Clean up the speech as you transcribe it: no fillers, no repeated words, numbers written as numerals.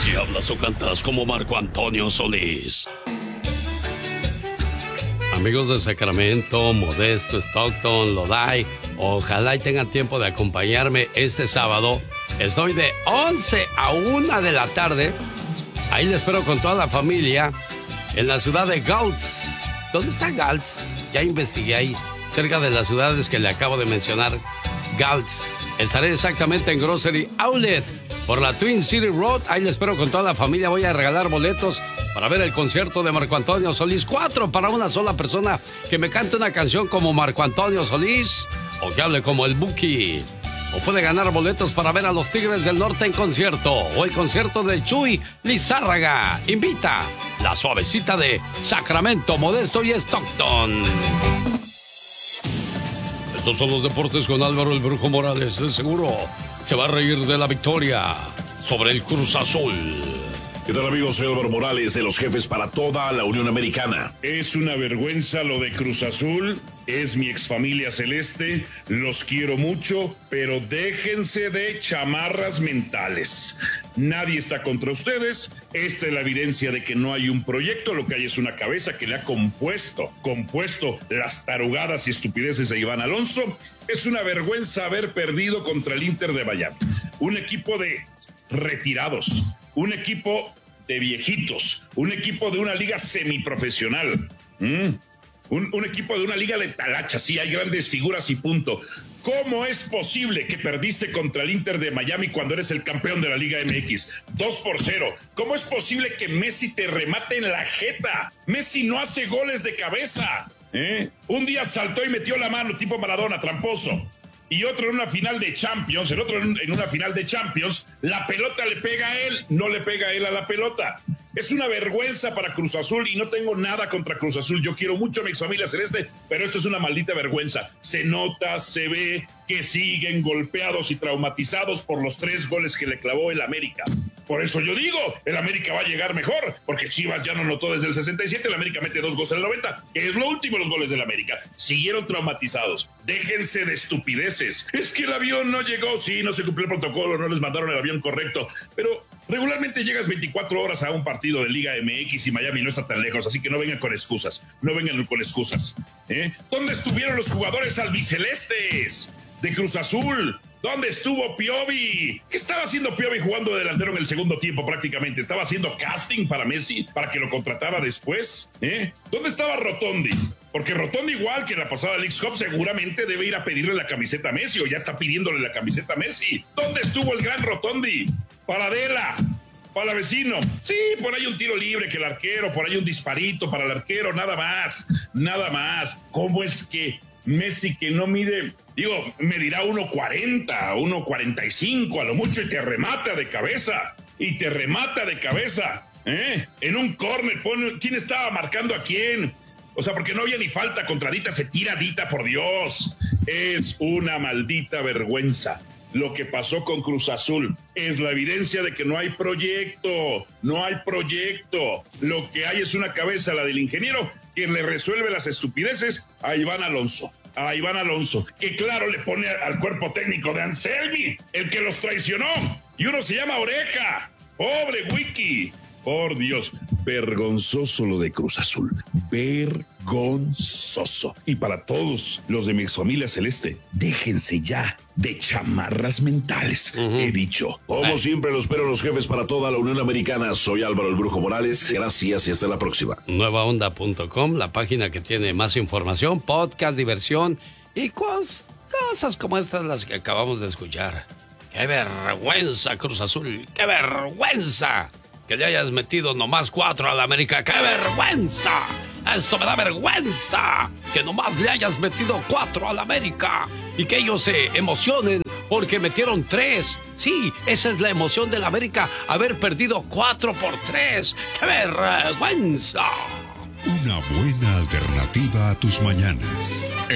Si hablas o cantas como Marco Antonio Solís. Amigos de Sacramento, Modesto, Stockton, Lodi, ojalá y tengan tiempo de acompañarme este sábado. Estoy de 11 a 1 de la tarde. Ahí les espero con toda la familia en la ciudad de Gultz. ¿Dónde está Gultz? Ya investigué ahí, cerca de las ciudades que le acabo de mencionar. Gultz. Estaré exactamente en Grocery Outlet por la Twin City Road. Ahí les espero con toda la familia. Voy a regalar boletos para ver el concierto de Marco Antonio Solís. 4 para una sola persona que me cante una canción como Marco Antonio Solís o que hable como el Buki. O puede ganar boletos para ver a los Tigres del Norte en concierto o el concierto de Chuy Lizárraga. Invita la suavecita de Sacramento, Modesto y Stockton. Estos son los deportes con Álvaro el Brujo Morales. De seguro se va a reír de la victoria sobre el Cruz Azul. ¿Qué tal, amigos? Soy Álvaro Morales, de los jefes para toda la Unión Americana. Es una vergüenza lo de Cruz Azul. Es mi exfamilia celeste. Los quiero mucho, pero déjense de chamarras mentales. Nadie está contra ustedes. Esta es la evidencia de que no hay un proyecto. Lo que hay es una cabeza que le ha compuesto las tarugadas y estupideces de Iván Alonso. Es una vergüenza haber perdido contra el Inter de Miami. Un equipo de retirados, un equipo de viejitos, un equipo de una liga semiprofesional, un equipo de una liga de talachas. Sí, hay grandes figuras y punto. ¿Cómo es posible que perdiste contra el Inter de Miami cuando eres el campeón de la Liga MX? 2-0. ¿Cómo es posible que Messi te remate en la jeta? Messi no hace goles de cabeza. Un día saltó y metió la mano tipo Maradona, tramposo. Y otro en una final de Champions, el otro en una final de Champions, la pelota le pega a él, no le pega a él a la pelota. Es una vergüenza para Cruz Azul y no tengo nada contra Cruz Azul. Yo quiero mucho a mi exfamilia celeste, pero esto es una maldita vergüenza. Se nota, se ve que siguen golpeados y traumatizados por los 3 goles que le clavó el América. Por eso yo digo, el América va a llegar mejor, porque Chivas ya no notó desde el 67, el América mete 2 goles en el 90, que es lo último los goles del América. Siguieron traumatizados. Déjense de estupideces. Es que el avión no llegó, sí, no se cumplió el protocolo, no les mandaron el avión correcto, pero regularmente llegas 24 horas a un partido de Liga MX y Miami no está tan lejos, así que no vengan con excusas, ¿Dónde estuvieron los jugadores albicelestes de Cruz Azul? ¿Dónde estuvo Piovi? ¿Qué estaba haciendo Piovi jugando de delantero en el segundo tiempo prácticamente? ¿Estaba haciendo casting para Messi para que lo contratara después? ¿Dónde estaba Rotondi? Porque Rotondi, igual que en la pasada Leagues Cup, seguramente debe ir a pedirle la camiseta a Messi o ya está pidiéndole la camiseta a Messi. ¿Dónde estuvo el gran Rotondi? Paradela, para vecino. Sí, por ahí un tiro libre que el arquero, por ahí un disparito para el arquero, nada más. ¿Cómo es que Messi, que no mide, medirá 1.40, 1.45 a lo mucho y te remata de cabeza? En un córner, ¿quién estaba marcando a quién? O sea, porque no había ni falta contra Dita, se tira Dita, por Dios. Es una maldita vergüenza. Lo que pasó con Cruz Azul es la evidencia de que no hay proyecto. Lo que hay es una cabeza, la del ingeniero, que le resuelve las estupideces a Iván Alonso, que claro le pone al cuerpo técnico de Anselmi, el que los traicionó, y uno se llama Oreja. Pobre Wiki. Por Dios, vergonzoso lo de Cruz Azul, vergonzoso. Y para todos los de mi exfamilia celeste, déjense ya de chamarras mentales, he dicho. Como siempre, los espero los jefes para toda la Unión Americana. Soy Álvaro el Brujo Morales, gracias y hasta la próxima. Nuevaonda.com, la página que tiene más información, podcast, diversión y cosas como estas las que acabamos de escuchar. ¡Qué vergüenza, Cruz Azul! ¡Qué vergüenza! Que le hayas metido nomás 4 a la América. ¡Qué vergüenza! ¡Eso me da vergüenza! Que nomás le hayas metido 4 a la América. Y que ellos se emocionen porque metieron 3. Sí, esa es la emoción de la América, haber perdido 4-3. ¡Qué vergüenza! Una buena alternativa a tus mañanas.